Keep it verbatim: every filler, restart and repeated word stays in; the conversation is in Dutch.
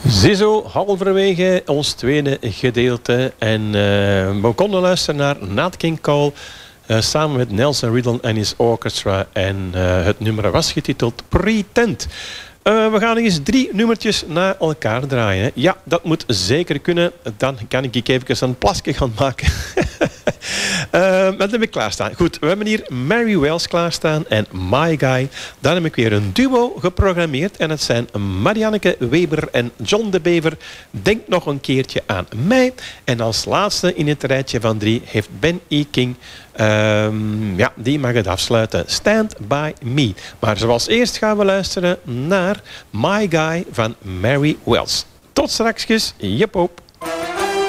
Ziezo, halverwege ons tweede gedeelte. En uh, we konden luisteren naar Nat King Cole uh, samen met Nelson Riddle en his orchestra. En uh, het nummer was getiteld Pretend. Uh, we gaan nog eens drie nummertjes naar elkaar draaien. Ja, dat moet zeker kunnen. Dan kan ik even een plasje gaan maken. uh, wat heb ik klaarstaan? Goed, we hebben hier Mary Wells klaarstaan en My Guy. Dan heb ik weer een duo geprogrammeerd. En het zijn Marianneke Weber en John de Bever. Denk nog een keertje aan mij. En als laatste in het rijtje van drie heeft Ben E. King... Um, ja, die mag het afsluiten. Stand By Me. Maar zoals eerst gaan we luisteren naar My Guy van Mary Wells. Tot straks, Jep op.